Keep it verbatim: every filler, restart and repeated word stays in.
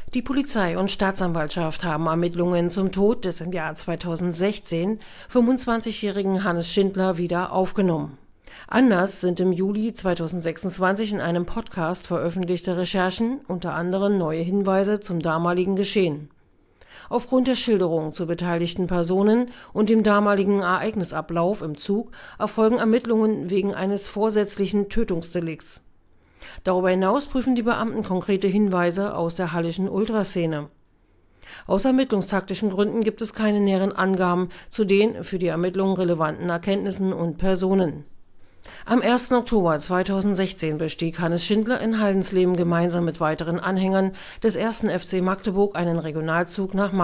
Die Polizei und Staatsanwaltschaft haben Ermittlungen zum Tod des im Jahr zweitausendsechzehn fünfundzwanzigjährigen Hannes Schindler wieder aufgenommen. Anders sind im Juli zweitausendsechsundzwanzig in einem Podcast veröffentlichte Recherchen, unter anderem neue Hinweise zum damaligen Geschehen. Aufgrund der Schilderungen zu beteiligten Personen und dem damaligen Ereignisablauf im Zug erfolgen Ermittlungen wegen eines vorsätzlichen Tötungsdelikts. Darüber hinaus prüfen die Beamten konkrete Hinweise aus der hallischen Ultraszene. Aus ermittlungstaktischen Gründen gibt es keine näheren Angaben zu den für die Ermittlungen relevanten Erkenntnissen und Personen. Am ersten Oktober zweitausendsechzehn bestieg Hannes Schindler in Haldensleben gemeinsam mit weiteren Anhängern des ersten F C Magdeburg einen Regionalzug nach